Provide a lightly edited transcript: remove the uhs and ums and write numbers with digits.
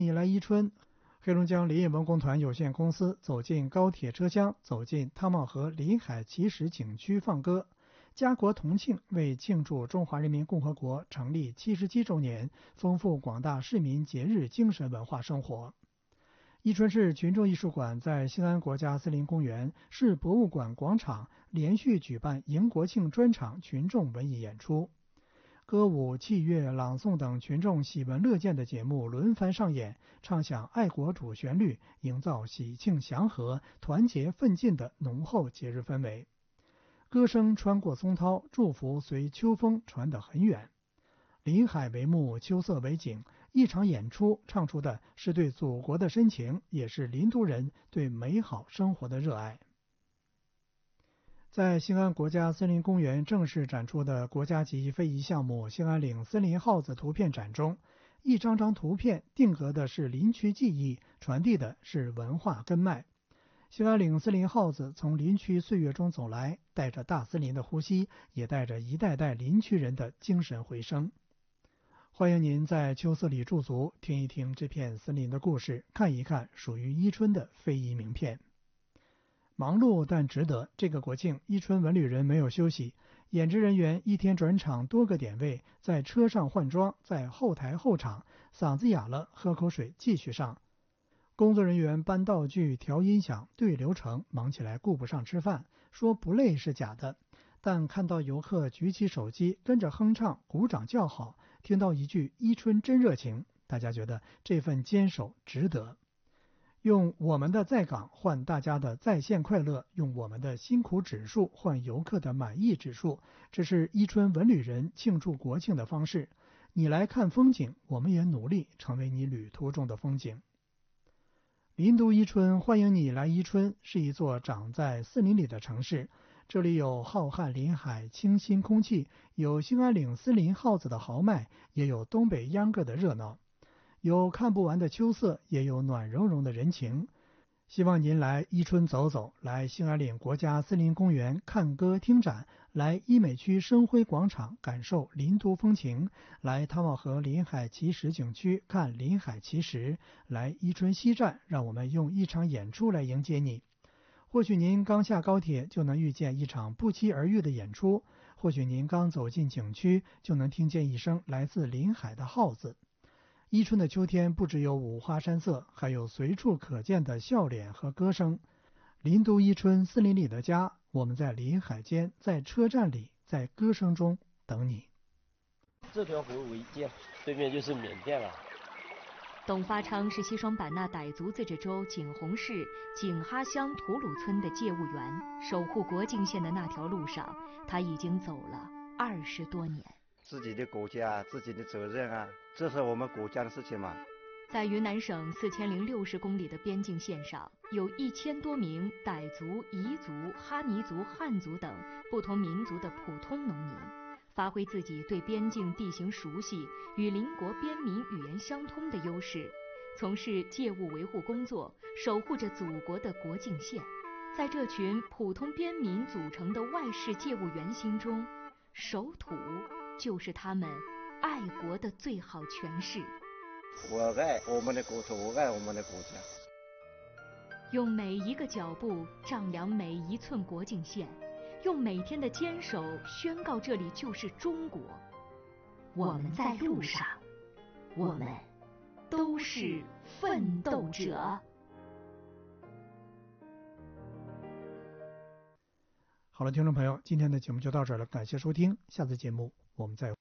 你来伊春，黑龙江林业文工团有限公司走进高铁车厢，走进汤茂河临海奇石景区放歌。家国同庆为庆祝中华人民共和国成立77周年，丰富广大市民节日精神文化生活。伊春市群众艺术馆在兴安国家森林公园市博物馆广场连续举办迎国庆专场群众文艺演出，歌舞、器乐、朗诵等群众喜闻乐见的节目轮番上演，唱响爱国主旋律，营造喜庆祥和、团结奋进的浓厚节日氛围。歌声穿过松涛，祝福随秋风传得很远。临海为幕，秋色为景，一场演出唱出的是对祖国的深情，也是林都人对美好生活的热爱。在兴安国家森林公园正式展出的国家级非遗项目兴安岭森林耗子图片展中，一张张图片定格的是林区记忆，传递的是文化根脉。兴安岭森林耗子从林区岁月中走来，带着大森林的呼吸，也带着一代代林区人的精神回声。欢迎您在秋色里驻足，听一听这片森林的故事，看一看属于伊春的非遗名片。忙碌但值得，这个国庆，伊春文旅人没有休息，演职人员一天转场多个点位，在车上换装，在后台候场，嗓子哑了喝口水继续上。工作人员搬道具、调音响、对流程，忙起来顾不上吃饭，说不累是假的，但看到游客举起手机跟着哼唱、鼓掌叫好，听到一句伊春真热情，大家觉得这份坚守值得。用我们的在岗换大家的在线快乐，用我们的辛苦指数换游客的满意指数，这是伊春文旅人庆祝国庆的方式。你来看风景，我们也努力成为你旅途中的风景。林都伊春欢迎你来伊春，是一座长在森林里的城市，这里有浩瀚林海、清新空气，有兴安岭森林耗子的豪迈，也有东北秧歌的热闹，有看不完的秋色，也有暖融融的人情。希望您来伊春走走，来兴安岭国家森林公园看歌听展，来伊美区生辉广场感受林都风情，来汤茂河临海奇石景区看临海奇石，来伊春西站，让我们用一场演出来迎接你。或许您刚下高铁就能遇见一场不期而遇的演出，或许您刚走进景区就能听见一声来自临海的号子。伊春的秋天不只有五花山色，还有随处可见的笑脸和歌声。林都伊春森林里的家，我们在林海间，在车站里，在歌声中等你。 这条河为界，对面就是缅甸了。 董发昌是西双版纳傣族自治州景洪市景哈乡图鲁村的界务员，守护国境线的那条路上，他已经走了20多年。 自己的国家，自己的责任啊，这是我们国家的事情嘛。 在云南省4060公里的边境线上，有1000多名傣族、彝族、哈尼族、汉族等不同民族的普通农民，发挥自己对边境地形熟悉、与邻国边民语言相通的优势，从事界务维护工作，守护着祖国的国境线。在这群普通边民组成的外事界务员心中，守土就是他们爱国的最好诠释。 我爱我们的国土，我爱我们的国家。 用每一个脚步丈量每一寸国境线，用每天的坚守宣告这里就是中国。我们在路上，我们都是奋斗者。 好了，听众朋友，今天的节目就到这儿了，感谢收听，下次节目我们再会。